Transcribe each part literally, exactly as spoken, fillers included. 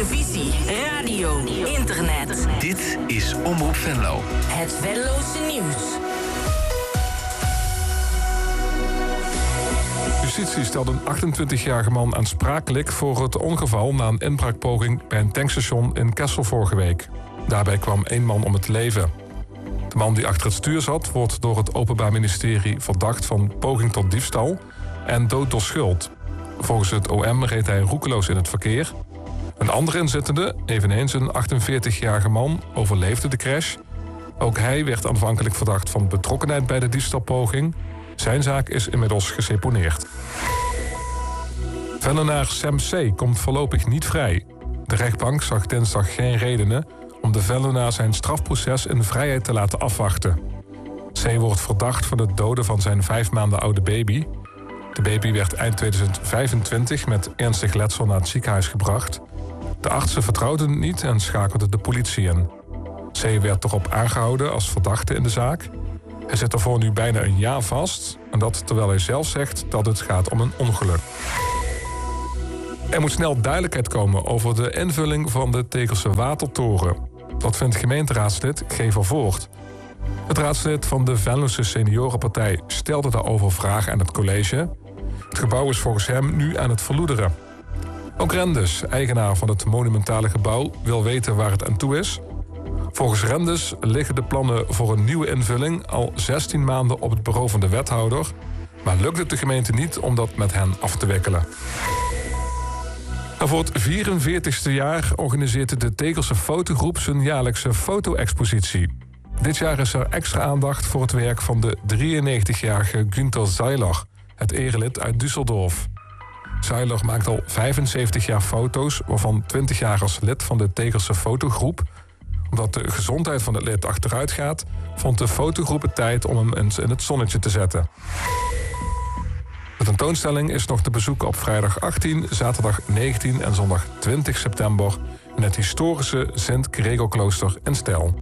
televisie, radio, internet. Dit is Omroep Venlo. Het Venlose nieuws. Justitie stelt een achtentwintigjarige man aansprakelijk voor het ongeval na een inbraakpoging bij een tankstation in Kessel vorige week. Daarbij kwam één man om het leven. De man die achter het stuur zat wordt door het Openbaar Ministerie verdacht van poging tot diefstal en dood door schuld. Volgens het O M reed hij roekeloos in het verkeer. Een andere inzittende, eveneens een achtenveertigjarige man, overleefde de crash. Ook hij werd aanvankelijk verdacht van betrokkenheid bij de diefstalpoging. Zijn zaak is inmiddels geseponeerd. Venlenaar Sam C. komt voorlopig niet vrij. De rechtbank zag dinsdag geen redenen om de Venlenaar zijn strafproces in vrijheid te laten afwachten. C. wordt verdacht van het doden van zijn vijf maanden oude baby. De baby werd eind tweeduizend vijfentwintig met ernstig letsel naar het ziekenhuis gebracht. De artsen vertrouwden het niet en schakelden de politie in. C. werd erop aangehouden als verdachte in de zaak. Hij zit ervoor nu bijna een jaar vast. En dat terwijl hij zelf zegt dat het gaat om een ongeluk. Er moet snel duidelijkheid komen over de invulling van de Tegelse Watertoren. Dat vindt gemeenteraadslid Gever Voort. Het raadslid van de Venlose Seniorenpartij stelde daarover vragen aan het college. Het gebouw is volgens hem nu aan het verloederen. Ook Rendes, eigenaar van het monumentale gebouw, wil weten waar het aan toe is. Volgens Rendes liggen de plannen voor een nieuwe invulling al zestien maanden op het bureau van de wethouder, maar lukt het de gemeente niet om dat met hen af te wikkelen. En voor het vierenveertigste jaar organiseert de Tegelse Fotogroep zijn jaarlijkse foto-expositie. Dit jaar is er extra aandacht voor het werk van de drieënnegentigjarige Günther Seiler, het erelid uit Düsseldorf. Seiler maakt al vijfenzeventig jaar foto's, waarvan twintig jaar als lid van de Tegelse Fotogroep. Omdat de gezondheid van het lid achteruit gaat, vond de fotogroep het tijd om hem eens in het zonnetje te zetten. De tentoonstelling is nog te bezoeken op vrijdag achttien, zaterdag negentien en zondag twintig september in het historische Sint-Gregorklooster in Stijl.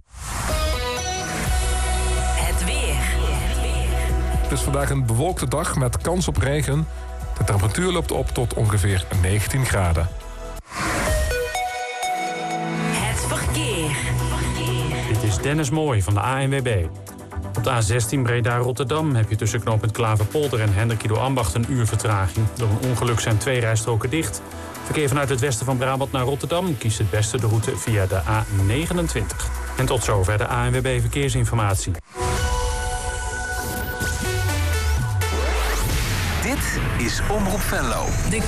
Het weer. Het is vandaag een bewolkte dag met kans op regen. De temperatuur loopt op tot ongeveer negentien graden. Het verkeer. Dit is Dennis Mooij van de A N W B. Op de A zestien Breda-Rotterdam heb je tussen knooppunt Klaverpolder en Hendrikido Ambacht een uur vertraging. Door een ongeluk zijn twee rijstroken dicht. Verkeer vanuit het westen van Brabant naar Rotterdam kiest het beste de route via de A negenentwintig. En tot zover de A N W B Verkeersinformatie. Dit is Omroep Venlo. De